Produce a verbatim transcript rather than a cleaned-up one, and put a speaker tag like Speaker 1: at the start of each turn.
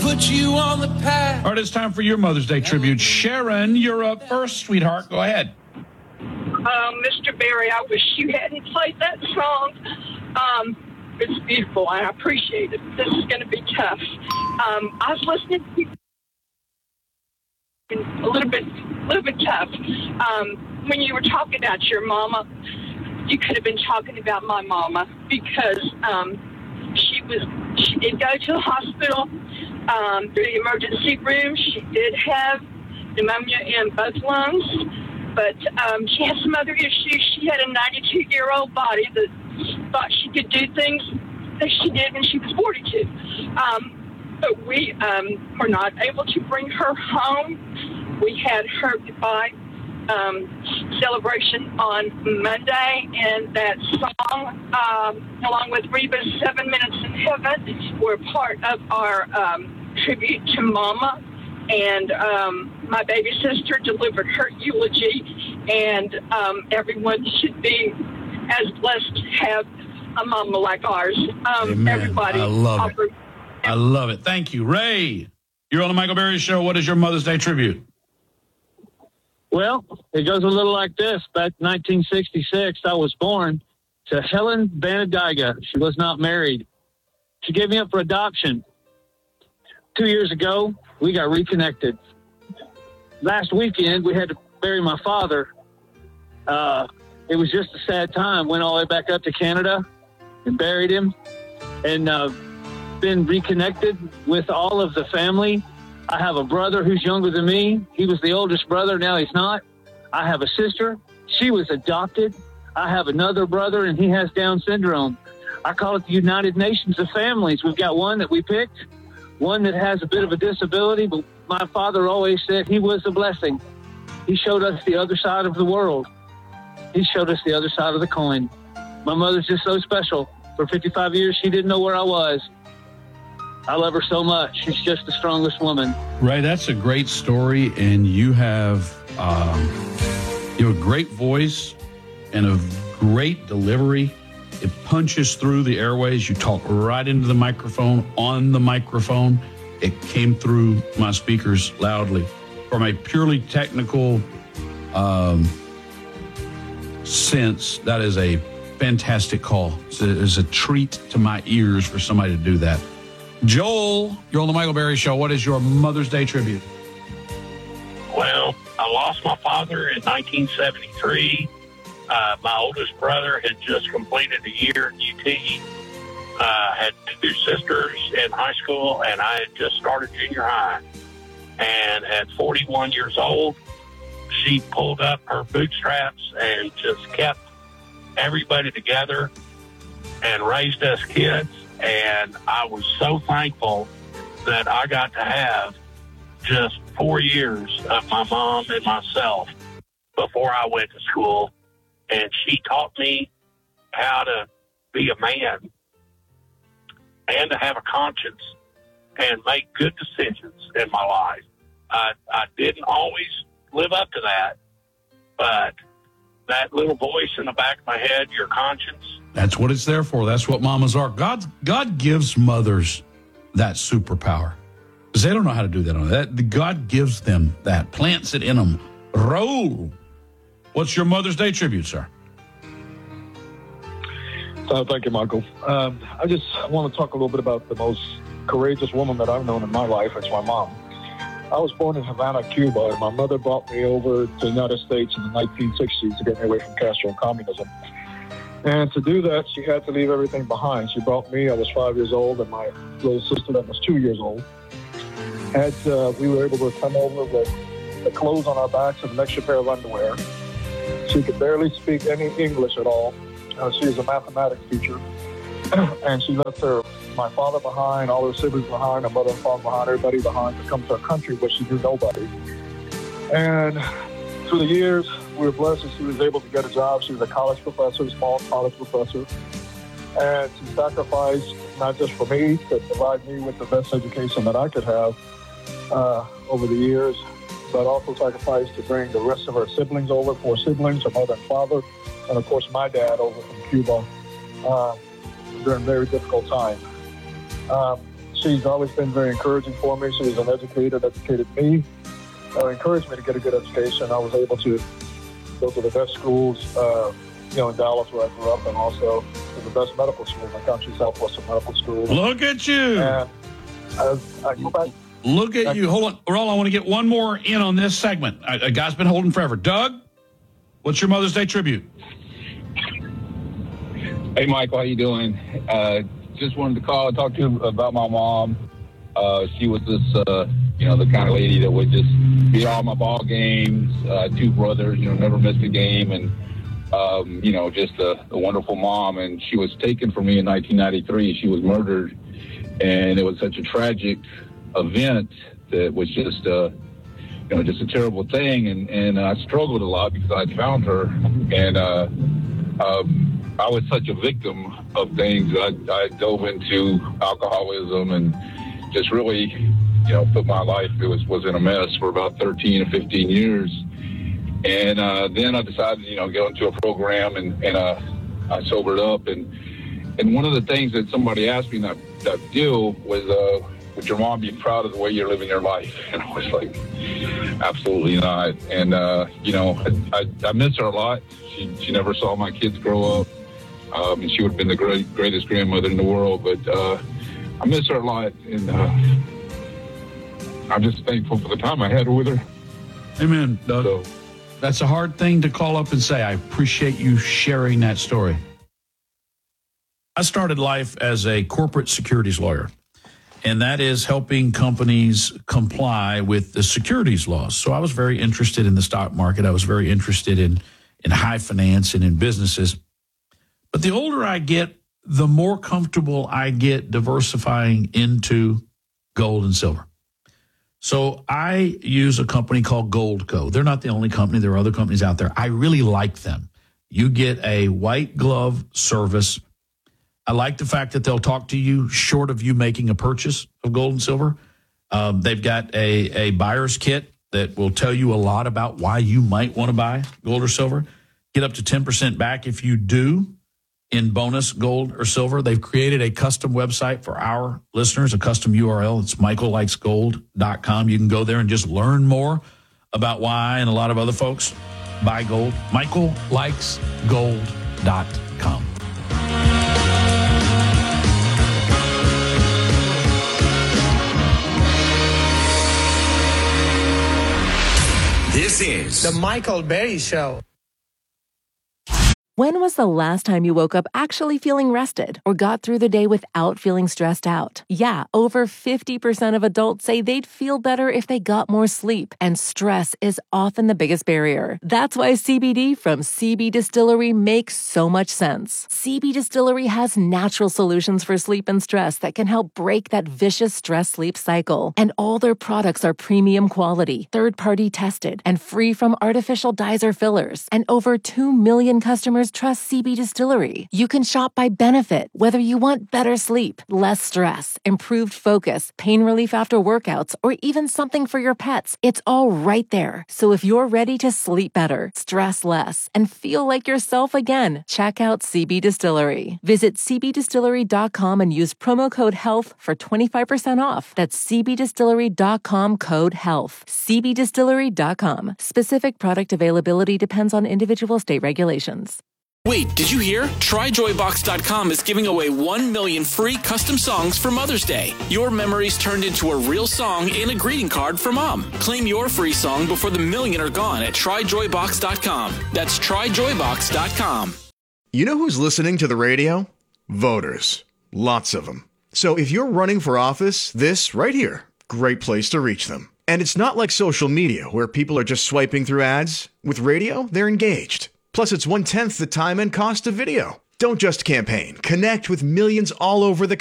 Speaker 1: put you on the path.
Speaker 2: All right, it's time for your Mother's Day tribute. Sharon, you're up first, sweetheart. Go ahead.
Speaker 3: Um, Mister Berry, I wish you hadn't played that song. Um, it's beautiful, and I appreciate it. This is going to be tough. Um, I was listening to you a little bit, a little bit tough. Um, when you were talking about your mama, you could have been talking about my mama because um, she was. She did go to the hospital um, through the emergency room. She did have pneumonia in both lungs, but um, she had some other issues. She had a ninety-two-year-old body that thought she could do things that she did when she was forty-two. Um, but we um, were not able to bring her home. We had her goodbye um, celebration on Monday, and that song, um, along with Reba's Seven Minutes in Heaven, were part of our um, tribute to Mama. And um, my baby sister delivered her eulogy, and um, everyone should be as blessed to have a mama like ours. Um,
Speaker 2: Amen.
Speaker 3: Everybody,
Speaker 2: I love
Speaker 3: offer-
Speaker 2: it. I love it. Thank you. Ray, you're on the Michael Berry Show. What is your Mother's Day tribute?
Speaker 4: Well, it goes a little like this. Back in nineteen sixty-six, I was born to Helen Banadiga. She was not married. She gave me up for adoption. Two years ago, we got reconnected. Last weekend, we had to bury my father. Uh, it was just a sad time. Went all the way back up to Canada and buried him. And uh, been reconnected with all of the family. I have a brother who's younger than me. He was the oldest brother. Now he's not. I have a sister. She was adopted. I have another brother, and he has Down syndrome. I call it the United Nations of Families. We've got one that we picked, one that has a bit of a disability, but my father always said he was a blessing. He showed us the other side of the world. He showed us the other side of the coin. My mother's just so special. For fifty-five years, she didn't know where I was. I love her so much. She's just the strongest woman.
Speaker 2: Ray, that's a great story, and you have um, you have a great voice and a great delivery. It punches through the airways. You talk right into the microphone, on the microphone. It came through my speakers loudly. From a purely technical um, sense, that is a fantastic call. It's a, it's a treat to my ears for somebody to do that. Joel, you're on the Michael Berry Show. What is your Mother's Day tribute?
Speaker 5: Well, I lost my father in nineteen seventy-three. Uh, my oldest brother had just completed a year at U T. Uh, had two sisters in high school, and I had just started junior high. And at forty-one years old, she pulled up her bootstraps and just kept everybody together and raised us kids. And I was so thankful that I got to have just four years of my mom and myself before I went to school. And she taught me how to be a man and to have a conscience and make good decisions in my life. I, I didn't always live up to that, but that little voice in the back of my head, your conscience.
Speaker 2: That's what it's there for. That's what mamas are. God, God gives mothers that superpower because they don't know how to do that. On that, God gives them that, plants it in them. Roll. What's your Mother's Day tribute, sir?
Speaker 6: Uh, thank you, Michael. Um, I just want to talk a little bit about the most courageous woman that I've known in my life. It's my mom. I was born in Havana, Cuba, and my mother brought me over to the United States in the nineteen sixties to get me away from Castro and communism. And to do that, she had to leave everything behind. She brought me, I was five years old, and my little sister that was two years old. And uh, we were able to come over with the clothes on our backs and an extra pair of underwear. She could barely speak any English at all. Uh, she was a mathematics teacher. And she left her, my father behind, all her siblings behind, her mother and father behind, everybody behind to come to a country where she knew nobody. And through the years, we were blessed that she was able to get a job. She was a college professor, a small college professor. And she sacrificed, not just for me, to provide me with the best education that I could have uh, over the years, but also sacrificed to bring the rest of her siblings over, four siblings, her mother and father, and of course my dad over from Cuba uh, during a very difficult time. Um, she's always been very encouraging for me. She was an educator, educated me, uh, encouraged me to get a good education. I was able to go to the best schools, uh, you know, in Dallas where I grew up, and also to the best medical schools in the country, Southwestern Medical School.
Speaker 2: Look at you.
Speaker 6: And I, I go back.
Speaker 2: Look at you. Hold on. Roll, I want to get one more in on this segment. A, a guy's been holding forever. Doug, what's your Mother's Day tribute?
Speaker 1: Hey, Michael, how you doing? Uh, just wanted to call and talk to you about my mom. Uh, she was this, uh, you know, the kind of lady that would just be at all my ball games. Uh, two brothers, you know, never missed a game. And, um, you know, just a, a wonderful mom. And she was taken from me in nineteen ninety-three. She was murdered. And it was such a tragic event that was just, uh, you know, just a terrible thing. And, and I struggled a lot because I found her. And uh, um, I was such a victim of things. I, I dove into alcoholism and just really, you know, put my life, it was, was in a mess for about thirteen or fifteen years. And uh, then I decided, you know, go into a program and, and uh, I sobered up. And and one of the things that somebody asked me that, that deal was, uh, would your mom be proud of the way you're living your life? And I was like, absolutely not. And, uh, you know, I, I, I miss her a lot. She, she never saw my kids grow up. Um, and she would have been the great, greatest grandmother in the world. But uh, I miss her a lot. And uh, I'm just thankful for the time I had with her.
Speaker 2: Amen, Doug.
Speaker 1: So,
Speaker 2: that's a hard thing to call up and say. I appreciate you sharing that story. I started life as a corporate securities lawyer, and that is helping companies comply with the securities laws. So I was very interested in the stock market. I was very interested in, in high finance and in businesses. But the older I get, the more comfortable I get diversifying into gold and silver. So I use a company called Goldco. They're not the only company. There are other companies out there. I really like them. You get a white glove service. I like the fact that they'll talk to you short of you making a purchase of gold and silver. Um, they've got a, a buyer's kit that will tell you a lot about why you might want to buy gold or silver. Get up to ten percent back if you do in bonus gold or silver. They've created a custom website for our listeners, a custom U R L. It's michael likes gold dot com. You can go there and just learn more about why I and a lot of other folks buy gold. michael likes gold dot com.
Speaker 7: This is
Speaker 8: The Michael Berry Show.
Speaker 9: When was the last time you woke up actually feeling rested or got through the day without feeling stressed out? Yeah, over fifty percent of adults say they'd feel better if they got more sleep, and stress is often the biggest barrier. That's why C B D from C B Distillery makes so much sense. C B Distillery has natural solutions for sleep and stress that can help break that vicious stress-sleep cycle. And all their products are premium quality, third-party tested, and free from artificial dyes or fillers. And over two million customers trust C B Distillery. You can shop by benefit, whether you want better sleep, less stress, improved focus, pain relief after workouts, or even something for your pets. It's all right there. So if you're ready to sleep better, stress less, and feel like yourself again, check out C B Distillery. Visit c b distillery dot com and use promo code HEALTH for twenty-five percent off. That's c b distillery dot com code HEALTH. c b distillery dot com. Specific product availability depends on individual state regulations.
Speaker 7: Wait, did you hear? try joy box dot com is giving away one million free custom songs for Mother's Day. Your memories turned into a real song and a greeting card for Mom. Claim your free song before the million are gone at try joy box dot com. That's try joy box dot com.
Speaker 10: You know who's listening to the radio? Voters. Lots of them. So if you're running for office, this right here, great place to reach them. And it's not like social media where people are just swiping through ads. With radio, they're engaged. Plus, it's one-tenth the time and cost of video. Don't just campaign. Connect with millions all over the